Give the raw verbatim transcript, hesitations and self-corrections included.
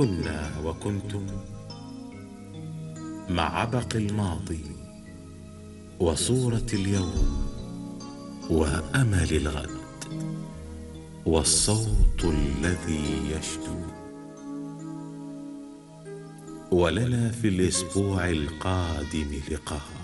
كنا وكنتم مع عبق الماضي وصورة اليوم وأمل الغد والصوت الذي يشدو. ولنا في الأسبوع القادم لقاء